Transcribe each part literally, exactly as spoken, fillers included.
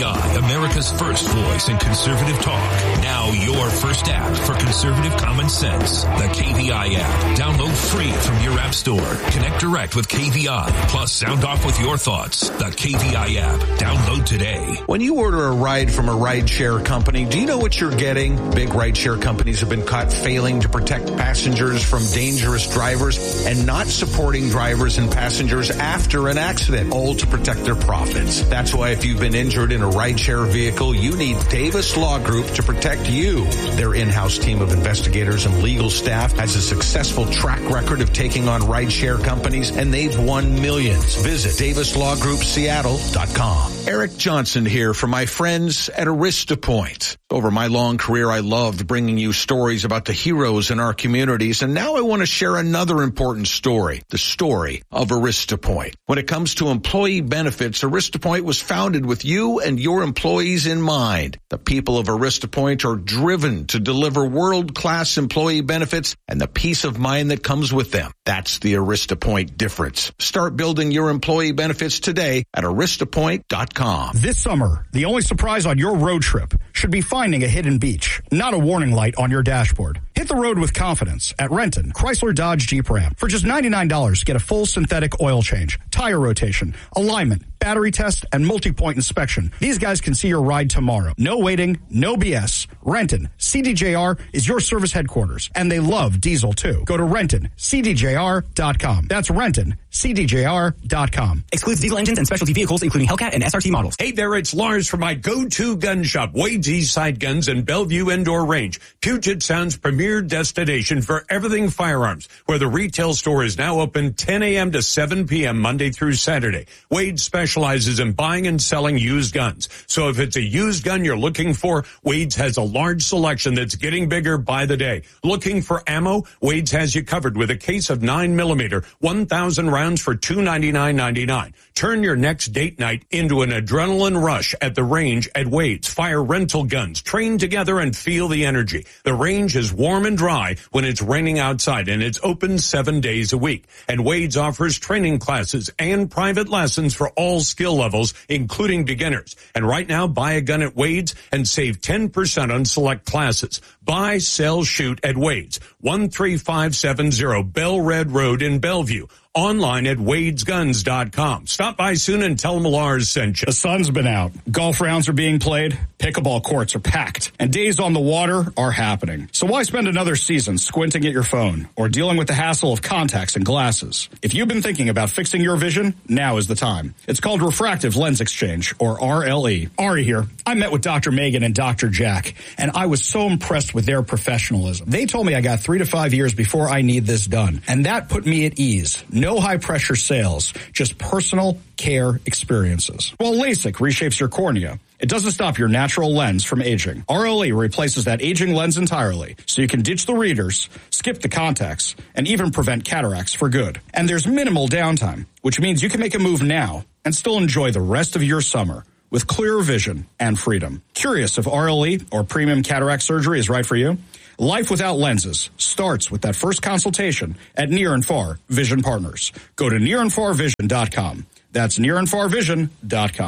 I, America's first voice in conservative talk. Now your first app for conservative common sense. The K V I app. Download free from your app store. Connect direct with K V I. Plus sound off with your thoughts. The K V I app. Download today. When you order a ride from a rideshare company, do you know what you're getting? Big rideshare companies have been caught failing to protect passengers from dangerous drivers and not supporting drivers and passengers after an accident, all to protect their profits. That's why if you've been injured in a rideshare vehicle, you need Davis Law Group to protect you. Their in-house team of investigators and legal staff has a successful track record of taking on rideshare companies, and they've won millions. Visit Davis Law Group Seattle dot com. Eric Johnson here for my friends at AristaPoint. Over my long career, I loved bringing you stories about the heroes in our communities, and now I want to share another important story, the story of AristaPoint. When it comes to employee benefits, AristaPoint was founded with you and your employees in mind. The people of AristaPoint are driven to deliver world-class employee benefits and the peace of mind that comes with them. That's the AristaPoint difference. Start building your employee benefits today at Arista Point dot com. This summer, the only surprise on your road trip should be finding a hidden beach, not a warning light on your dashboard. Hit the road with confidence at Renton, Chrysler Dodge Jeep Ram. For just ninety-nine dollars, get a full synthetic oil change, tire rotation, alignment, battery test, and multi-point inspection. These guys can see your ride tomorrow. No waiting, no B S. Renton, C D J R is your service headquarters, and they love diesel too. Go to Renton, C D J R dot com. That's Renton, C D J R dot com. Excludes diesel engines and specialty vehicles, including Hellcat and S R T models. Hey there, it's Lars from my go-to gun shop, Wade's Eastside Guns and Bellevue Indoor Range, Puget Sound's premier destination for everything firearms, where the retail store is now open ten a.m. to seven p.m. Monday through Saturday. Wade specializes in buying and selling used guns. So if it's a used gun you're looking for, Wade's has a large selection that's getting bigger by the day. Looking for ammo? Wade's has you covered with a case of nine millimeter, one thousand rounds for two hundred ninety-nine ninety-nine. Turn your next date night into an adrenaline rush at the range at Wade's. Fire rental guns, train together and feel the energy. The range is warm and dry when it's raining outside, and it's open seven days a week. And Wade's offers training classes and private lessons for all skill levels, including beginners. And right now, buy a gun at Wade's and save ten percent on select classes. Buy, sell, shoot at Wade's, one three five seven zero Bell Red Road in Bellevue. Online at wades guns dot com. Stop by soon and tell them Lars sent you. The sun's been out. Golf rounds are being played. Pickleball courts are packed. And days on the water are happening. So why spend another season squinting at your phone or dealing with the hassle of contacts and glasses? If you've been thinking about fixing your vision, now is the time. It's called Refractive Lens Exchange, or R L E. Ari here. I met with Doctor Megan and Doctor Jack, and I was so impressed with their professionalism. They told me I got three to five years before I need this done, and that put me at ease. No high-pressure sales, just personal care experiences. While LASIK reshapes your cornea, it doesn't stop your natural lens from aging. R L E replaces that aging lens entirely, so you can ditch the readers, skip the contacts, and even prevent cataracts for good. And there's minimal downtime, which means you can make a move now and still enjoy the rest of your summer with clearer vision and freedom. Curious if R L E or premium cataract surgery is right for you? Life without lenses starts with that first consultation at Near and Far Vision Partners. Go to near and far vision dot com. That's near and far vision dot com.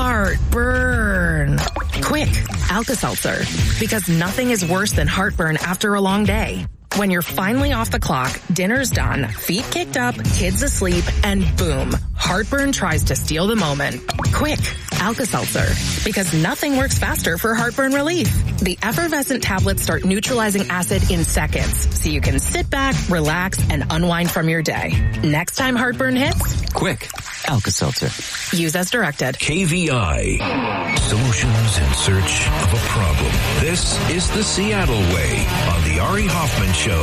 Heartburn. Quick, Alka-Seltzer. Because nothing is worse than heartburn after a long day. When you're finally off the clock, dinner's done, feet kicked up, kids asleep, and boom, heartburn tries to steal the moment. Quick, Alka-Seltzer. Because nothing works faster for heartburn relief. The effervescent tablets start neutralizing acid in seconds, so you can sit back, relax, and unwind from your day. Next time heartburn hits, quick, Alka-Seltzer. Use as directed. K V I. Solutions in search of a problem. This is the Seattle Way on the Ari Hoffman Show.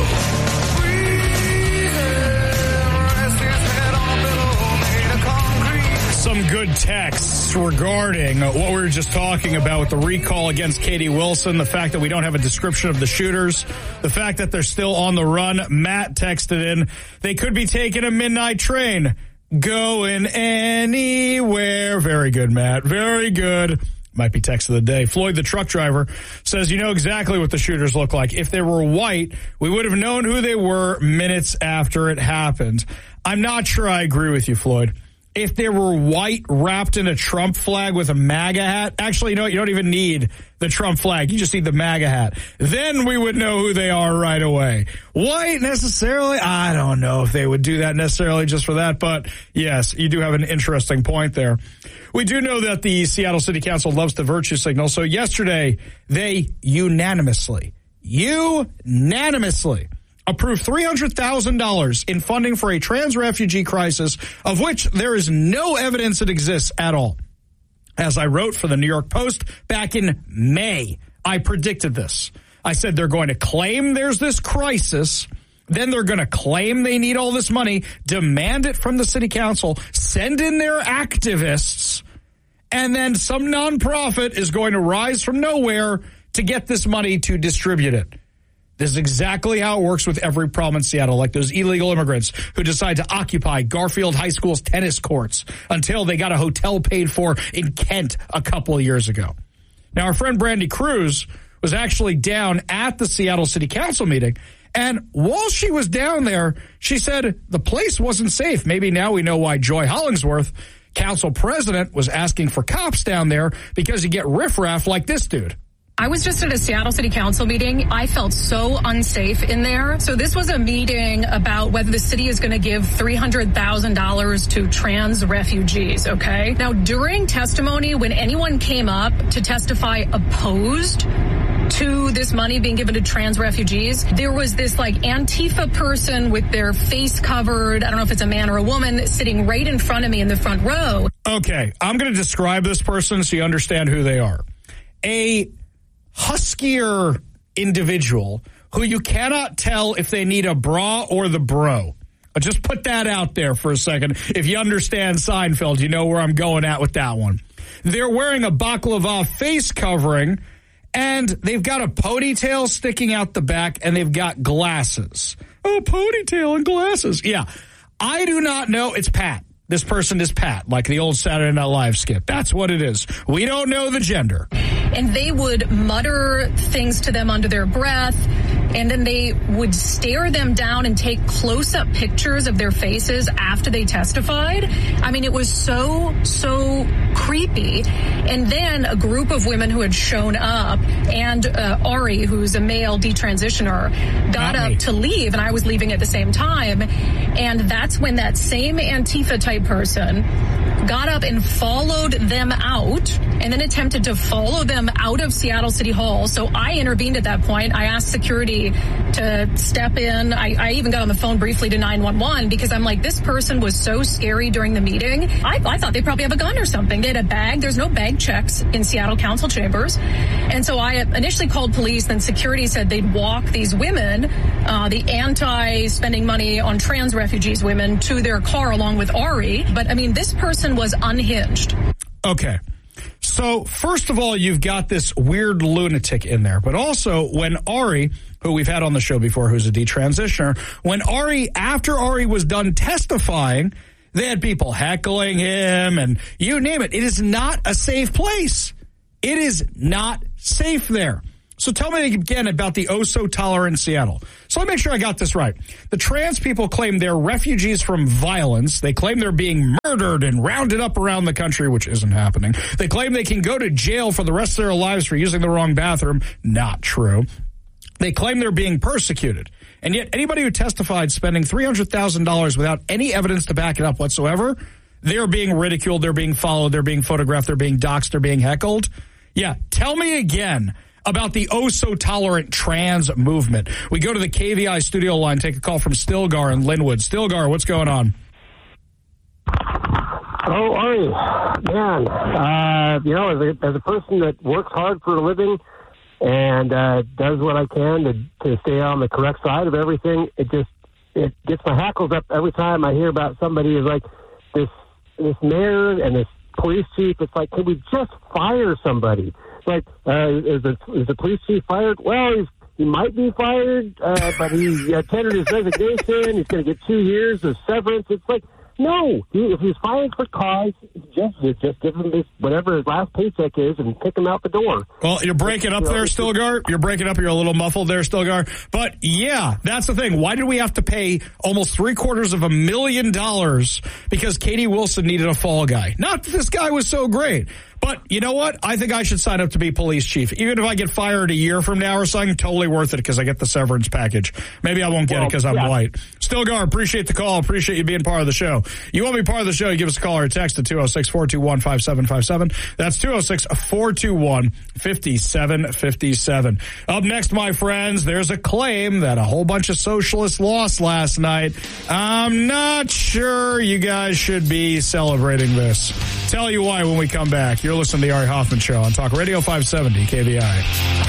Some good texts regarding what we were just talking about with the recall against Katie Wilson, the fact that we don't have a description of the shooters, the fact that they're still on the run. Matt texted in, they could be taking a midnight train, going anywhere. Very good, Matt. Very good. Might be text of the day. Floyd, the truck driver, says, you know exactly what the shooters look like. If they were white, we would have known who they were minutes after it happened. I'm not sure I agree with you, Floyd. if they were white wrapped in a Trump flag with a MAGA hat. Actually, you know what? You don't even need the Trump flag. You just need the MAGA hat. Then we would know who they are right away. White necessarily? I don't know if they would do that necessarily just for that. But yes, you do have an interesting point there. We do know that the Seattle City Council loves the virtue signal. So yesterday, they unanimously, unanimously approved three hundred thousand dollars in funding for a trans refugee crisis, of which there is no evidence it exists at all. As I wrote for the New York Post back in May, I predicted this. I said they're going to claim there's this crisis, then they're going to claim they need all this money, demand it from the city council, send in their activists, and then some nonprofit is going to rise from nowhere to get this money to distribute it. This is exactly how it works with every problem in Seattle, like those illegal immigrants who decide to occupy Garfield High School's tennis courts until they got a hotel paid for in Kent a couple of years ago. Now, our friend Brandy Cruz was actually down at the Seattle City Council meeting, and while she was down there, she said the place wasn't safe. Maybe now we know why Joy Hollingsworth, council president, was asking for cops down there, because you get riffraff like this dude. I was just at a Seattle City Council meeting. I felt so unsafe in there. So this was a meeting about whether the city is going to give three hundred thousand dollars to trans refugees, okay? Now, during testimony, when anyone came up to testify opposed to this money being given to trans refugees, there was this like Antifa person with their face covered, I don't know if it's a man or a woman, sitting right in front of me in the front row. Okay, I'm going to describe this person so you understand who they are. A huskier individual who you cannot tell if they need a bra or the bro. I'll just put that out there for a second. If you understand Seinfeld, you know where I'm going at with that one. They're wearing a baklava face covering, and they've got a ponytail sticking out the back, and they've got glasses. Oh, ponytail and glasses. Yeah. I do not know. It's Pat. This person is Pat, like the old Saturday Night Live skit. That's what it is. We don't know the gender. And they would mutter things to them under their breath, and then they would stare them down and take close-up pictures of their faces after they testified. I mean, it was so, so creepy. And then a group of women who had shown up, and uh, Ari, who's a male detransitioner, got up to leave, and I was leaving at the same time. And that's when that same Antifa-type person got up and followed them out, and then attempted to follow them out of Seattle City Hall. So I intervened at that point. I asked security to step in. I, I even got on the phone briefly to nine one one, because I'm like, this person was so scary during the meeting. I, I thought they probably have a gun or something. They had a bag. There's no bag checks in Seattle council chambers. And so I initially called police. Then security said they'd walk these women, uh, the anti-spending money on trans refugees women, to their car along with Ari. But I mean, this person was unhinged. Okay. So, first of all, you've got this weird lunatic in there. But also, when Ari, who we've had on the show before, who's a detransitioner, when Ari, after Ari was done testifying, they had people heckling him and you name it. It is not a safe place. It is not safe there. So tell me again about the oh-so-tolerant Seattle. So let me make sure I got this right. The trans people claim they're refugees from violence. They claim they're being murdered and rounded up around the country, which isn't happening. They claim they can go to jail for the rest of their lives for using the wrong bathroom. Not true. They claim they're being persecuted. And yet anybody who testified spending three hundred thousand dollars without any evidence to back it up whatsoever, they're being ridiculed, they're being followed, they're being photographed, they're being doxxed, they're being heckled. Yeah, tell me again about the oh-so-tolerant trans movement. We go to the K V I studio line, take a call from Stilgar in Linwood. Stilgar, what's going on? Oh, Ari, man, uh, you know, as a, as a person that works hard for a living and uh, does what I can to, to stay on the correct side of everything, it just, it gets my hackles up every time I hear about somebody who's like this, this mayor and this police chief. It's like, can we just fire somebody? Like, uh, is the is the police chief fired? Well, he's, he might be fired, uh, but he uh, tendered his resignation. He's going to get two years of severance. It's like, No, if he's filing for cause, just just give him this, whatever his last paycheck is and kick him out the door. Well, you're breaking up there, Stilgar. You're breaking up. You're a little muffled there, Stilgar. But yeah, that's the thing. Why did we have to pay almost three quarters of a million dollars because Katie Wilson needed a fall guy? Not that this guy was so great. But you know what? I think I should sign up to be police chief. Even if I get fired a year from now or something, totally worth it because I get the severance package. Maybe I won't get well, it because I'm yeah. white. Stilgar, appreciate the call. Appreciate you being part of the show. You want to be part of the show, you give us a call or a text at two oh six, four two one, five seven five seven. That's two oh six, four two one, five seven five seven. Up next, my friends, there's a claim that a whole bunch of socialists lost last night. I'm not sure you guys should be celebrating this. Tell you why when we come back. You're listening to the Ari Hoffman Show on Talk Radio five seventy K V I.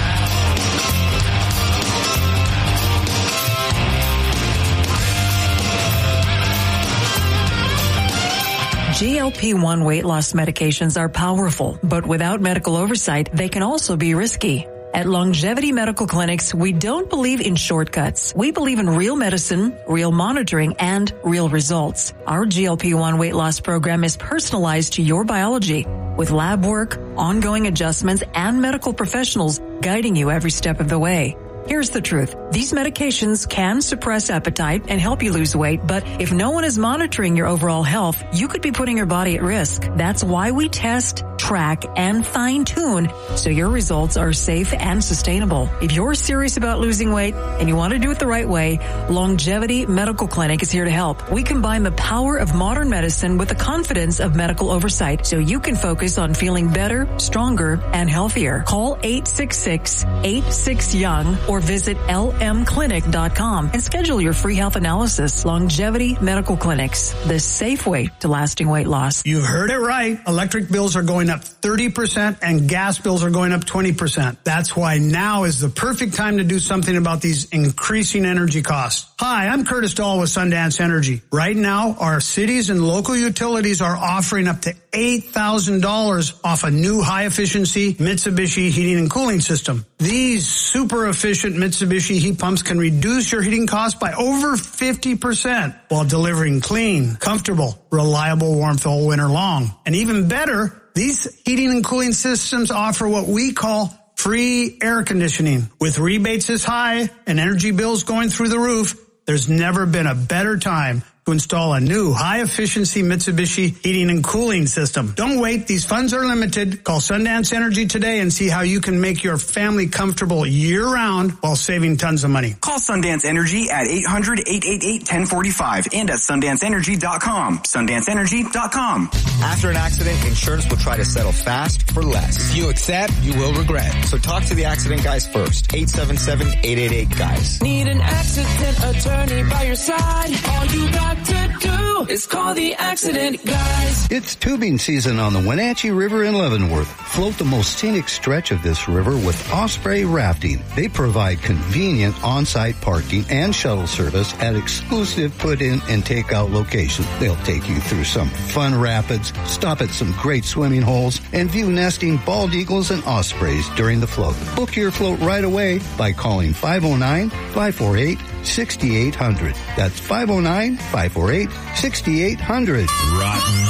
G L P one weight loss medications are powerful, but without medical oversight, they can also be risky. At Longevity Medical Clinics, we don't believe in shortcuts. We believe in real medicine, real monitoring, and real results. Our G L P one weight loss program is personalized to your biology with lab work, ongoing adjustments, and medical professionals guiding you every step of the way. Here's the truth. These medications can suppress appetite and help you lose weight, but if no one is monitoring your overall health, you could be putting your body at risk. That's why we test, track, and fine-tune so your results are safe and sustainable. If you're serious about losing weight and you want to do it the right way, Longevity Medical Clinic is here to help. We combine the power of modern medicine with the confidence of medical oversight so you can focus on feeling better, stronger, and healthier. Call eight six six, eight six, young or visit L M clinic dot com and schedule your free health analysis. Longevity Medical Clinics, the safe way to lasting weight loss. You heard it right. Electric bills are going up thirty percent and gas bills are going up twenty percent. That's why now is the perfect time to do something about these increasing energy costs. Hi, I'm Curtis Dahl with Sundance Energy. Right now, our cities and local utilities are offering up to eight thousand dollars off a new high-efficiency Mitsubishi heating and cooling system. These super efficient Mitsubishi heat pumps can reduce your heating costs by over fifty percent while delivering clean, comfortable, reliable warmth all winter long. And even better, these heating and cooling systems offer what we call free air conditioning. With rebates this high and energy bills going through the roof, there's never been a better time to install a new high-efficiency Mitsubishi heating and cooling system. Don't wait. These funds are limited. Call Sundance Energy today and see how you can make your family comfortable year-round while saving tons of money. Call Sundance Energy at eight hundred, eight eight eight, one zero four five and at sundance energy dot com. sundance energy dot com. After an accident, insurance will try to settle fast for less. If you accept, you will regret. So talk to the accident guys first. eight seven seven, eight eight eight, guys. Need an accident attorney by your side. All you got to do is call the accident guys. It's tubing season on the Wenatchee River in Leavenworth. Float the most scenic stretch of this river with Osprey Rafting. They provide convenient on-site parking and shuttle service at exclusive put-in and take-out locations. They'll take you through some fun rapids, stop at some great swimming holes, and view nesting bald eagles and ospreys during the float. Book your float right away by calling five oh nine, five four eight, six eight zero zero. That's five oh nine, five four eight, six eight zero zero. Rotten,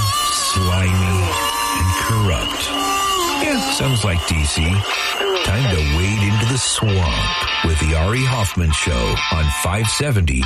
slimy, and corrupt. Yeah, sounds like D C. Time to wade into the swamp with the Ari Hoffman Show on five seventy K V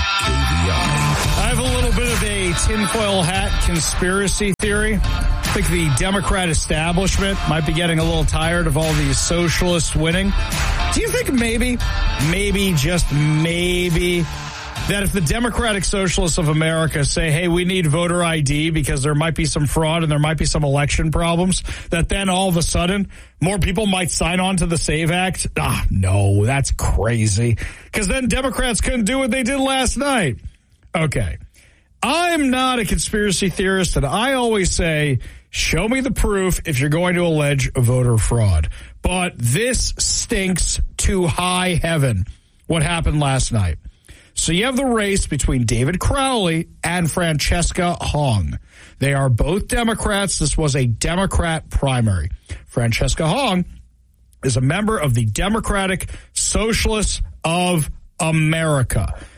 I. I have a little bit of a tinfoil hat conspiracy theory. I think the Democrat establishment might be getting a little tired of all these socialists winning. Do you think maybe, maybe, just maybe, that if the Democratic Socialists of America say, hey, we need voter I D because there might be some fraud and there might be some election problems, that then all of a sudden more people might sign on to the SAVE Act? Ah, no, that's crazy. Because then Democrats couldn't do what they did last night. Okay. I'm not a conspiracy theorist, and I always say, show me the proof if you're going to allege voter fraud. But this stinks to high heaven, what happened last night. So you have the race between David Crowley and Francesca Hong. They are both Democrats. This was a Democrat primary. Francesca Hong is a member of the Democratic Socialists of America.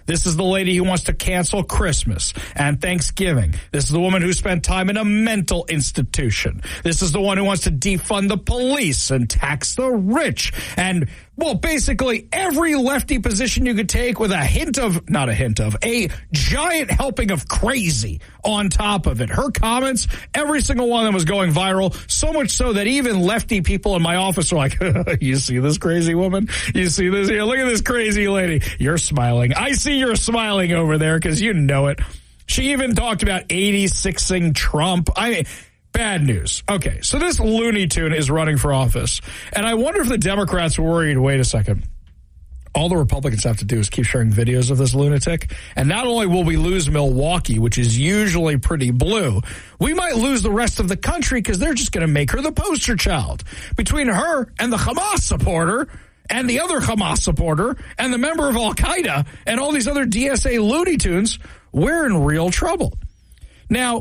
This is the lady who wants to cancel Christmas and Thanksgiving. This is the woman who spent time in a mental institution. This is the one who wants to defund the police and tax the rich. And, well, basically every lefty position you could take with a hint of, not a hint of, a giant helping of crazy on top of it. Her comments, every single one of them was going viral, so much so that even lefty people in my office are like, you see this crazy woman? You see this here? Look at this crazy lady. You're smiling. I see you're smiling over there because you know it. She even talked about eighty-sixing Trump. I mean, bad news. Okay, so this Looney Tune is running for office. And I wonder if the Democrats were worried, wait a second, all the Republicans have to do is keep sharing videos of this lunatic. And not only will we lose Milwaukee, which is usually pretty blue, we might lose the rest of the country because they're just going to make her the poster child. Between her and the Hamas supporter and the other Hamas supporter and the member of Al-Qaeda and all these other D S A Looney Tunes, we're in real trouble. Now,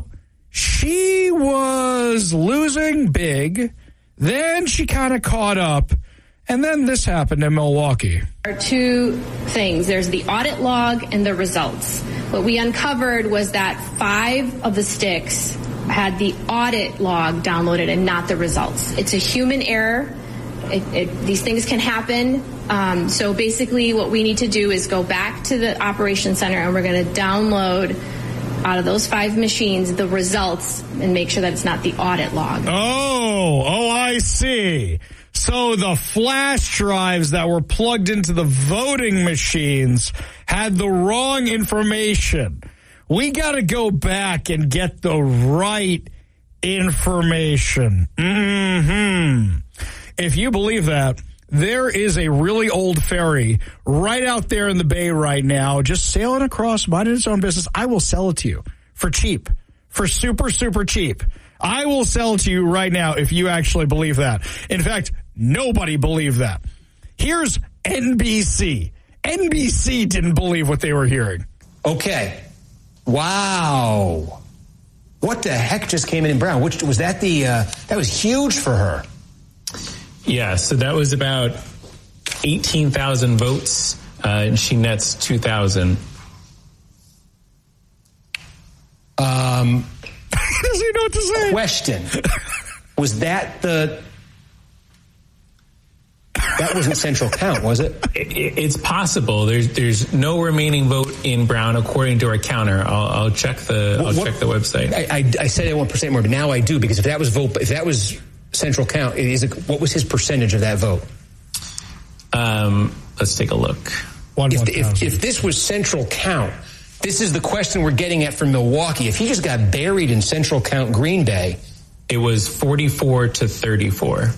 she was losing big, then she kind of caught up, and then this happened in Milwaukee. There are two things. There's the audit log and the results. What we uncovered was that five of the sticks had the audit log downloaded and not the results. It's a human error. It, it, these things can happen. Um, so basically what we need to do is go back to the operations center and we're going to download out of those five machines the results and make sure that it's not the audit log. Oh, oh, I see. So the flash drives that were plugged into the voting machines had the wrong information. We got to go back and get the right information. Mm-hmm. If you believe that, there is a really old ferry right out there in the bay right now, just sailing across, minding its own business. I will sell it to you for cheap, for super, super cheap. I will sell it to you right now if you actually believe that. In fact, nobody believed that. Here's N B C. N B C didn't believe what they were hearing. Okay. Wow. What the heck just came in in Brown? Which was that the, uh, that was huge for her. Yeah, so that was about eighteen thousand votes, uh, and she nets two thousand. Um, doesn't even know what to say. Question. Was that the... That wasn't central count, was it? it it's possible. There's there's no remaining vote in Brown according to our counter. I'll, I'll check the I'll what, check the website. I, I, I said I want percent more, but now I do, because if that was vote, if that was central count, is it, what was his percentage of that vote? Um, let's take a look. One, if, if, if this was central count, this is the question we're getting at from Milwaukee. If he just got buried in central count Green Bay, it was forty-four to thirty-four.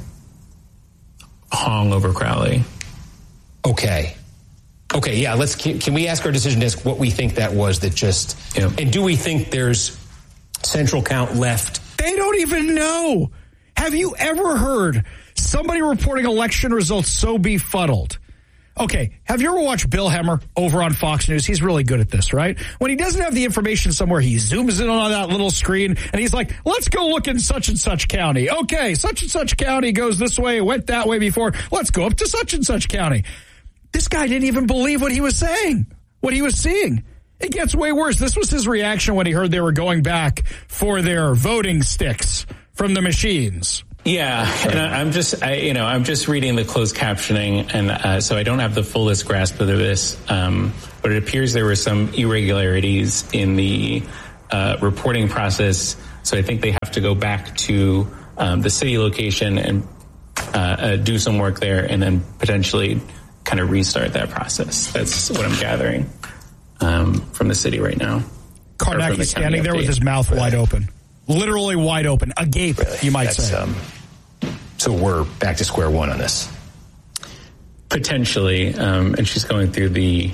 Hong over Crowley. Okay. Okay, yeah, let's, can, can we ask our decision desk what we think that was that just, yep. And do we think there's central count left? They don't even know. Have you ever heard somebody reporting election results so befuddled? Okay, have you ever watched Bill Hemmer over on Fox News? He's really good at this, right? When he doesn't have the information somewhere, he zooms in on that little screen, and he's like, let's go look in such and such county. Okay, such and such county goes this way, went that way before. Let's go up to such and such county. This guy didn't even believe what he was saying, what he was seeing. It gets way worse. This was his reaction when he heard they were going back for their voting sticks from the machines. Yeah, and I'm just, I, you know, I'm just reading the closed captioning, and uh, so I don't have the fullest grasp of this. Um, but it appears there were some irregularities in the uh, reporting process. So I think they have to go back to um, the city location and uh, uh, do some work there, and then potentially kind of restart that process. That's what I'm gathering um, from the city right now. Karnacki standing there with his mouth wide open. Literally wide open, agape, really? You might That's, say. Um, so we're back to square one on this. Potentially, um, and she's going through the...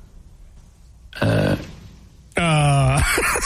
Uh, uh,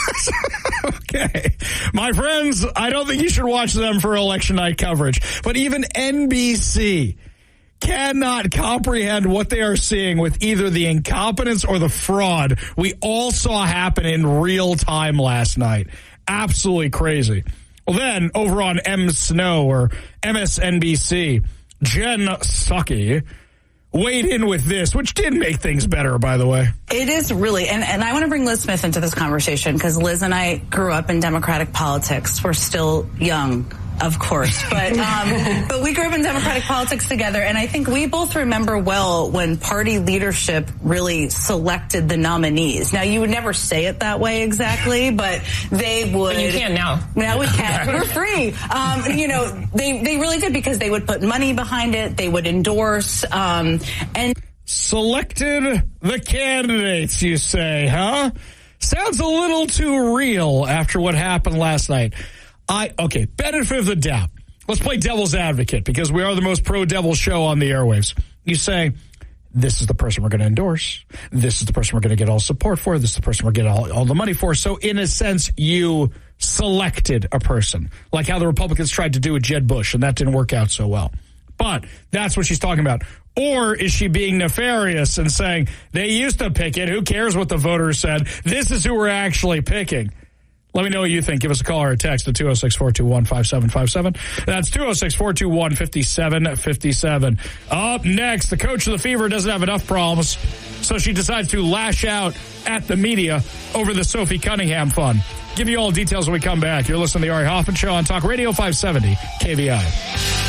okay. My friends, I don't think you should watch them for election night coverage, but even N B C cannot comprehend what they are seeing with either the incompetence or the fraud we all saw happen in real time last night. Absolutely crazy. Well, then, over on M. Snow or M S N B C, Jen Psaki weighed in with this, which did make things better, by the way. It is really, and, and I want to bring Liz Smith into this conversation because Liz and I grew up in Democratic politics. We're still young, of course, but um, but we grew up in Democratic politics together, and I think we both remember well when party leadership really selected the nominees. Now, you would never say it that way exactly, but they would. But you can now. Now we can. We're free. Um, you know, they they really did because they would put money behind it. They would endorse um, and selected the candidates. You say, huh? Sounds a little too real after what happened last night. I, okay, benefit of the doubt. Let's play devil's advocate because we are the most pro-devil show on the airwaves. You say, this is the person we're going to endorse. This is the person we're going to get all support for. This is the person we're going to get all, all the money for. So in a sense, you selected a person, like how the Republicans tried to do with Jeb Bush, and that didn't work out so well. But that's what she's talking about. Or is she being nefarious and saying, they used to pick it. Who cares what the voters said? This is who we're actually picking. Let me know what you think. Give us a call or a text at two oh six, four two one, five seven five seven. That's two oh six, four two one, five seven five seven. Up next, the coach of the Fever doesn't have enough problems, so she decides to lash out at the media over the Sophie Cunningham fun. Give you all the details when we come back. You're listening to the Ari Hoffman Show on Talk Radio five seventy K V I.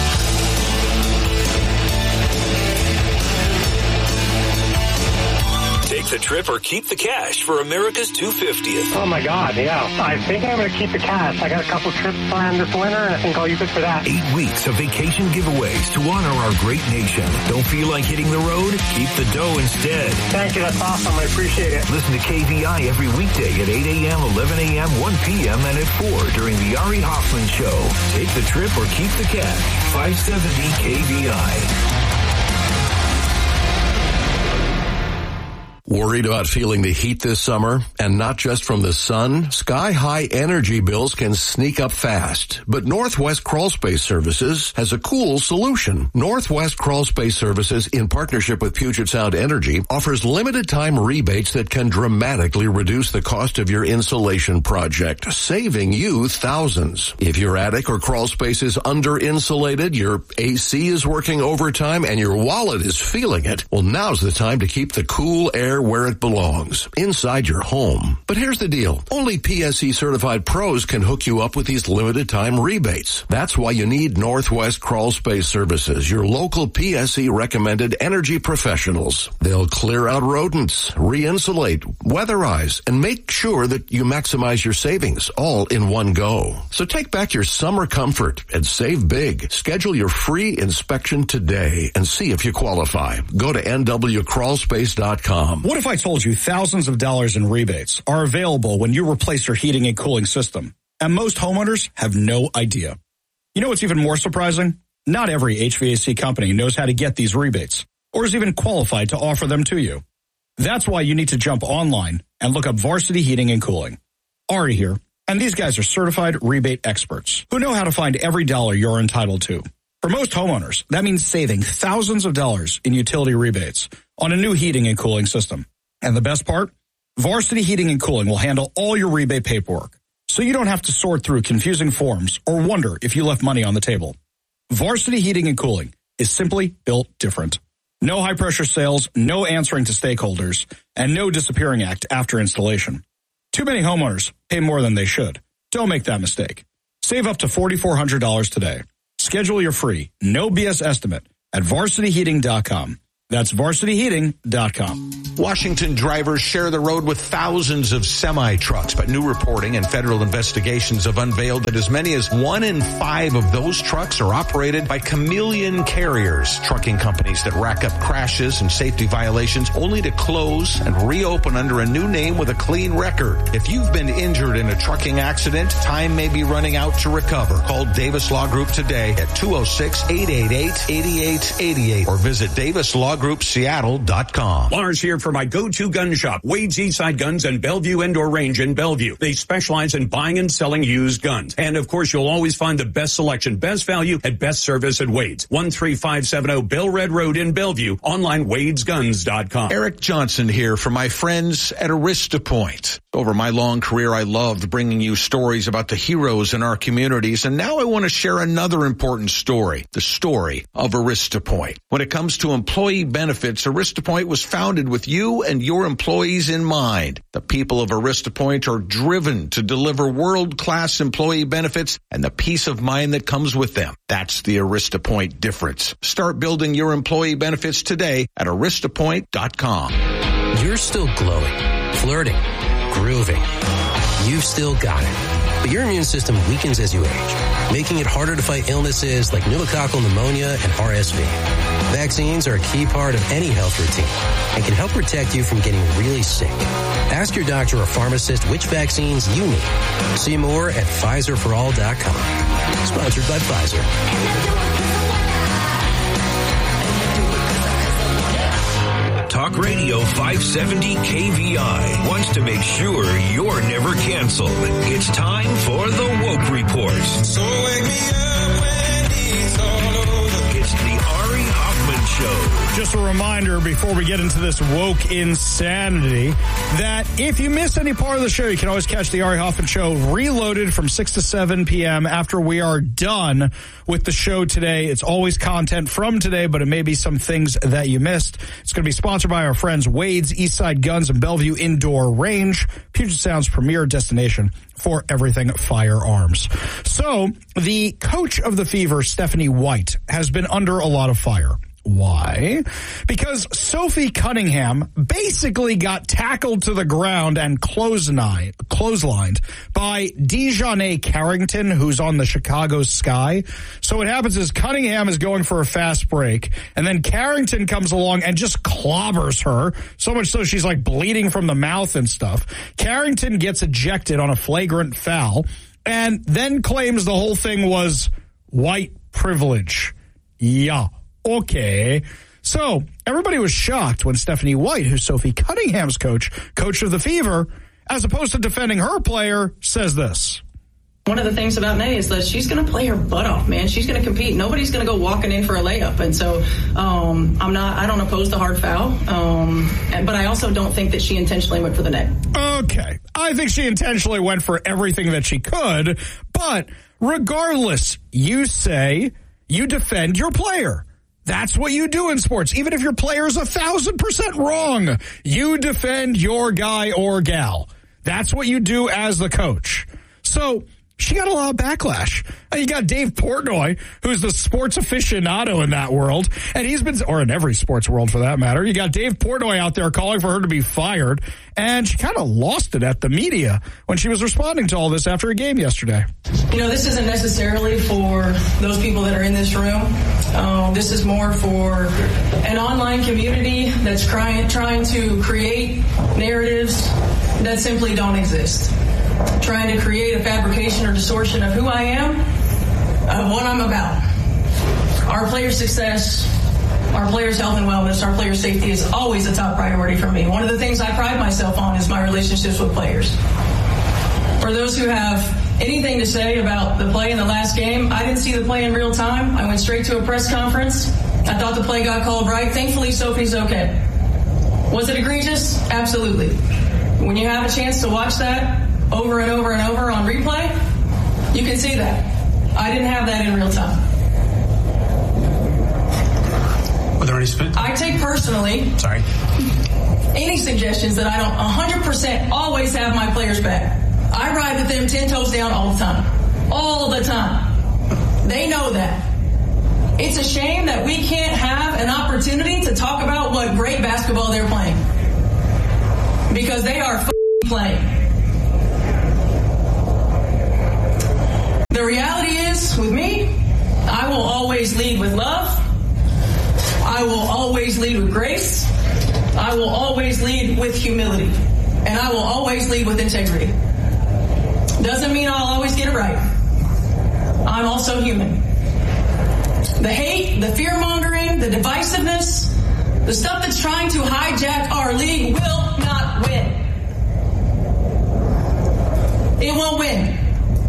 The trip or keep the cash for America's two hundred fiftieth. Oh my God, yeah. I think I'm going to keep the cash. I got a couple trips planned this winter, and I think I'll use it for that. Eight weeks of vacation giveaways to honor our great nation. Don't feel like hitting the road? Keep the dough instead. Thank you. That's awesome. I appreciate it. Listen to K V I every weekday at eight a.m., eleven a.m., one p.m., and at four during the Ari Hoffman Show. Take the trip or keep the cash. five seventy K V I. Worried about feeling the heat this summer? And not just from the sun? Sky-high energy bills can sneak up fast. But Northwest Crawl Space Services has a cool solution. Northwest Crawl Space Services, in partnership with Puget Sound Energy, offers limited-time rebates that can dramatically reduce the cost of your insulation project, saving you thousands. If your attic or crawl space is under-insulated, your A C is working overtime, and your wallet is feeling it, well, now's the time to keep the cool air where it belongs, inside your home. But here's the deal. Only P S E certified pros can hook you up with these limited time rebates. That's why you need Northwest Crawl Space Services, your local P S E recommended energy professionals. They'll clear out rodents, re-insulate, weatherize, and make sure that you maximize your savings all in one go. So take back your summer comfort and save big. Schedule your free inspection today and see if you qualify. Go to N W crawl space dot com. What if I told you thousands of dollars in rebates are available when you replace your heating and cooling system? And most homeowners have no idea. You know what's even more surprising? Not every H V A C company knows how to get these rebates or is even qualified to offer them to you. That's why you need to jump online and look up Varsity Heating and Cooling. Ari here, and these guys are certified rebate experts who know how to find every dollar you're entitled to. For most homeowners, that means saving thousands of dollars in utility rebates on a new heating and cooling system. And the best part? Varsity Heating and Cooling will handle all your rebate paperwork, so you don't have to sort through confusing forms or wonder if you left money on the table. Varsity Heating and Cooling is simply built different. No high-pressure sales, no answering to stakeholders, and no disappearing act after installation. Too many homeowners pay more than they should. Don't make that mistake. Save up to four thousand four hundred dollars today. Schedule your free, no B S estimate at varsity heating dot com. That's varsity heating dot com. Washington drivers share the road with thousands of semi-trucks, but new reporting and federal investigations have unveiled that as many as one in five of those trucks are operated by chameleon carriers, trucking companies that rack up crashes and safety violations only to close and reopen under a new name with a clean record. If you've been injured in a trucking accident, time may be running out to recover. Call Davis Law Group today at two oh six, eight eight eight, eight eight eight eight or visit davis law law group seattle dot com. Lars here for my go-to gun shop, Wade's Eastside Guns and Bellevue Indoor Range in Bellevue. They specialize in buying and selling used guns. And of course, you'll always find the best selection, best value, and best service at Wade's. one three five seven zero Bell Red Road in Bellevue. Online, wades guns dot com. Eric Johnson here for my friends at AristaPoint. Over my long career, I loved bringing you stories about the heroes in our communities, and now I want to share another important story, the story of AristaPoint. When it comes to employee benefits, AristaPoint was founded with you and your employees in mind. The people of AristaPoint are driven to deliver world-class employee benefits and the peace of mind that comes with them. That's the AristaPoint difference. Start building your employee benefits today at arista point dot com. You're still glowing, flirting, grooving. You've still got it. But your immune system weakens as you age, making it harder to fight illnesses like pneumococcal pneumonia and R S V. Vaccines are a key part of any health routine and can help protect you from getting really sick. Ask your doctor or pharmacist which vaccines you need. See more at Pfizer for all dot com. Sponsored by Pfizer. Talk Radio five seventy K V I wants to make sure you're never canceled. It's time for the Woke Report. So wake me up when it's all over. It's the Ari Hoffman Show. Just a reminder before we get into this woke insanity that if you miss any part of the show, you can always catch the Ari Hoffman Show reloaded from six to seven p.m. after we are done with the show today. It's always content from today, but it may be some things that you missed. It's going to be sponsored by our friends Wade's Eastside Guns and Bellevue Indoor Range, Puget Sound's premier destination for everything firearms. So the coach of the Fever, Stephanie White, has been under a lot of fire. Why? Because Sophie Cunningham basically got tackled to the ground and clotheslined by Dejanay Carrington, who's on the Chicago Sky. So what happens is Cunningham is going for a fast break, and then Carrington comes along and just clobbers her, so much so she's like bleeding from the mouth and stuff. Carrington gets ejected on a flagrant foul, and then claims the whole thing was white privilege. Yeah. Okay. So everybody was shocked when Stephanie White, who's Sophie Cunningham's coach, coach of the Fever, as opposed to defending her player, says this. One of the things about Nay is that she's going to play her butt off, man. She's going to compete. Nobody's going to go walking in for a layup. And so um, I'm not, I don't oppose the hard foul. Um, and, but I also don't think that she intentionally went for the net. Okay. I think she intentionally went for everything that she could. But regardless, you say you defend your player. That's what you do in sports. Even if your player's a thousand percent wrong, you defend your guy or gal. That's what you do as the coach. So she got a lot of backlash. And you got Dave Portnoy, who's the sports aficionado in that world, and he's been, or in every sports world for that matter. You got Dave Portnoy out there calling for her to be fired, and she kind of lost it at the media when she was responding to all this after a game yesterday. You know, this isn't necessarily for those people that are in this room. Um, this is more for an online community that's trying, trying to create narratives that simply don't exist. Trying to create a fabrication or distortion of who I am, of what I'm about. Our players' success, our players' health and wellness, our players' safety is always a top priority for me. One of the things I pride myself on is my relationships with players. For those who have anything to say about the play in the last game, I didn't see the play in real time. I went straight to a press conference. I thought the play got called right. Thankfully, Sophie's okay. Was it egregious? Absolutely. When you have a chance to watch that over and over and over on replay, you can see that. I didn't have that in real time. Were there any spin? I take personally Sorry. any suggestions that I don't one hundred percent always have my players back. I ride with them ten toes down all the time. All the time. They know that. It's a shame that we can't have an opportunity to talk about what great basketball they're playing. Because they are f***ing playing. The reality is, with me, I will always lead with love. I will always lead with grace. I will always lead with humility. And I will always lead with integrity. Doesn't mean I'll always get it right. I'm also human. The hate, the fear-mongering, the divisiveness, The stuff that's trying to hijack our league will not win. It won't win.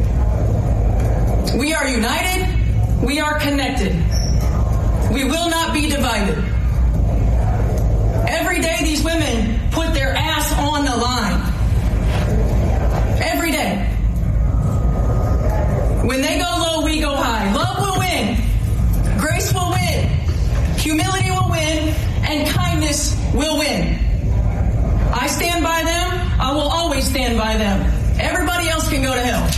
We are united. We are connected. We will not be divided. Every day these women put their ass on the line. Every day. When they go low, we go high. Love will win. Grace will win. Humility will win. And kindness will win. I stand by them. I will always stand by them. Everybody else can go to hell.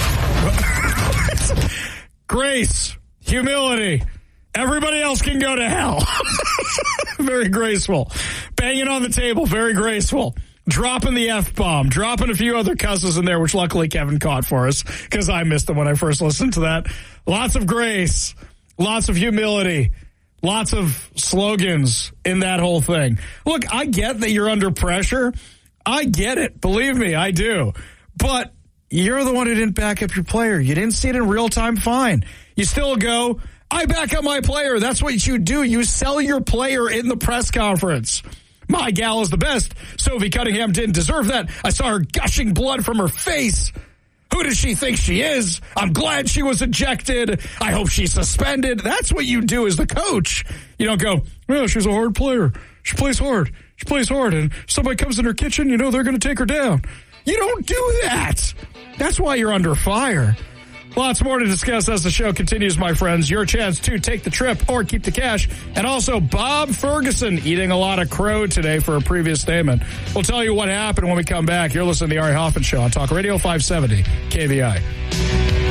Grace, humility. Everybody else can go to hell. Very graceful. Banging on the table, very graceful. Dropping the F-bomb, dropping a few other cusses in there, which luckily Kevin caught for us because I missed them when I first listened to that. Lots of grace, lots of humility, lots of slogans in that whole thing. Look, I get that you're under pressure. I get it. Believe me, I do. But you're the one who didn't back up your player. You didn't see it in real time, fine. You still go, I back up my player. That's what you do. You sell your player in the press conference. My gal is the best. Sophie Cunningham didn't deserve that. I saw her gushing blood from her face. Who does she think she is? I'm glad she was ejected. I hope she's suspended. That's what you do as the coach. You don't go, well, she's a hard player. She plays hard. She plays hard. And somebody comes in her kitchen, you know, they're going to take her down. You don't do that. That's why you're under fire. Lots more to discuss as the show continues, my friends. Your chance to take the trip or keep the cash. And also Bob Ferguson eating a lot of crow today for a previous statement. We'll tell you what happened when we come back. You're listening to the Ari Hoffman Show on Talk Radio five seventy K V I.